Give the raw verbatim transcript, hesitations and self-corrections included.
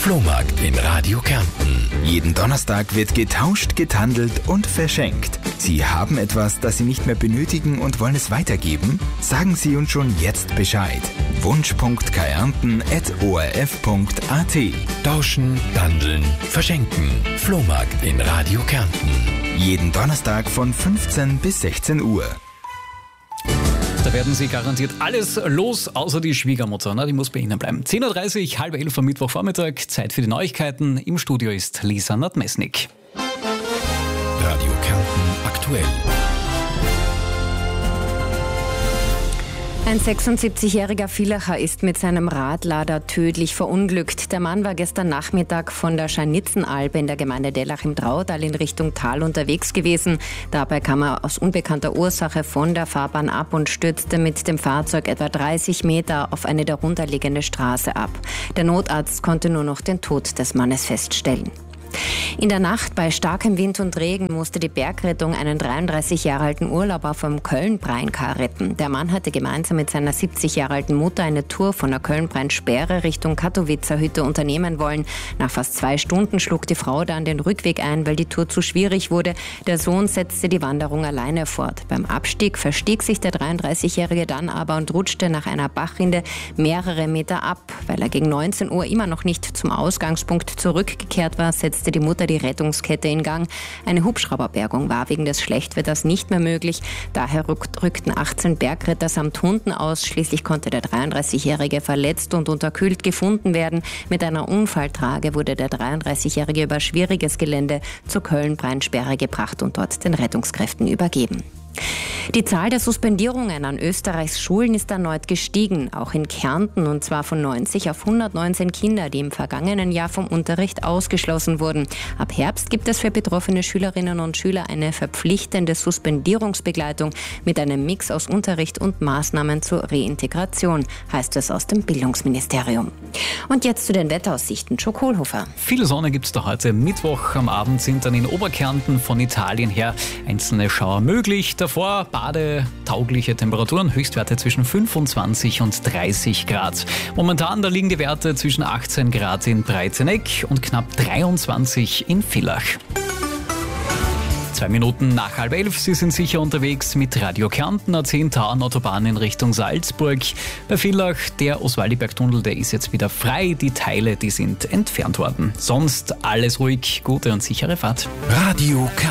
Flohmarkt in Radio Kärnten. Jeden Donnerstag wird getauscht, gethandelt und verschenkt. Sie haben etwas, das Sie nicht mehr benötigen und wollen es weitergeben? Sagen Sie uns schon jetzt Bescheid. wunsch punkt kärnten at o r f punkt a t. Tauschen, handeln, verschenken. Flohmarkt in Radio Kärnten. Jeden Donnerstag von fünfzehn bis sechzehn Uhr. Da werden Sie garantiert alles los, außer die Schwiegermutter. Na, die muss bei Ihnen bleiben. zehn Uhr dreißig, halb elf am Mittwochvormittag. Zeit für die Neuigkeiten. Im Studio ist Lisa Nadmesnik. Radio Kärnten aktuell. Ein sechsundsiebzigjähriger Villacher ist mit seinem Radlader tödlich verunglückt. Der Mann war gestern Nachmittag von der Scharnitzenalpe in der Gemeinde Dellach im Trautal in Richtung Tal unterwegs gewesen. Dabei kam er aus unbekannter Ursache von der Fahrbahn ab und stürzte mit dem Fahrzeug etwa dreißig Meter auf eine darunterliegende Straße ab. Der Notarzt konnte nur noch den Tod des Mannes feststellen. In der Nacht bei starkem Wind und Regen musste die Bergrettung einen dreiunddreißig Jahre alten Urlauber vom Köln-Brainkar retten. Der Mann hatte gemeinsam mit seiner siebzig Jahre alten Mutter eine Tour von der Köln-Brein-Sperre Richtung Katowicer Hütte unternehmen wollen. Nach fast zwei Stunden schlug die Frau dann den Rückweg ein, weil die Tour zu schwierig wurde. Der Sohn setzte die Wanderung alleine fort. Beim Abstieg verstieg sich der dreiunddreißigjährige dann aber und rutschte nach einer Bachrinde mehrere Meter ab. Weil er gegen neunzehn Uhr immer noch nicht zum Ausgangspunkt zurückgekehrt war, setzte die Mutter die Rettungskette in Gang. Eine Hubschrauberbergung war wegen des Schlechtwetters nicht mehr möglich. Daher rückten achtzehn Bergretter samt Hunden aus. Schließlich konnte der dreiunddreißigjährige verletzt und unterkühlt gefunden werden. Mit einer Unfalltrage wurde der dreiunddreißigjährige über schwieriges Gelände zur Köln-Brainsperre gebracht und dort den Rettungskräften übergeben. Die Zahl der Suspendierungen an Österreichs Schulen ist erneut gestiegen, auch in Kärnten, und zwar von neunzig auf hundertneunzehn Kinder, die im vergangenen Jahr vom Unterricht ausgeschlossen wurden. Ab Herbst gibt es für betroffene Schülerinnen und Schüler eine verpflichtende Suspendierungsbegleitung mit einem Mix aus Unterricht und Maßnahmen zur Reintegration, heißt es aus dem Bildungsministerium. Und jetzt zu den Wetteraussichten. Jo Kohlhofer. Viel Sonne gibt es da heute. Mittwoch am Abend sind dann in Oberkärnten von Italien her einzelne Schauer möglich. Davor badetaugliche Temperaturen, Höchstwerte zwischen fünfundzwanzig und dreißig Grad. Momentan da liegen die Werte zwischen achtzehn Grad in Breiteneck und knapp dreiundzwanzig in Villach. Zwei Minuten nach halb elf, Sie sind sicher unterwegs mit Radio Kärnten, A zehn Autobahn in Richtung Salzburg. Bei Villach, der Oswaldiberg-Tunnel, der ist jetzt wieder frei. Die Teile, die sind entfernt worden. Sonst alles ruhig, gute und sichere Fahrt. Radio Kärnten.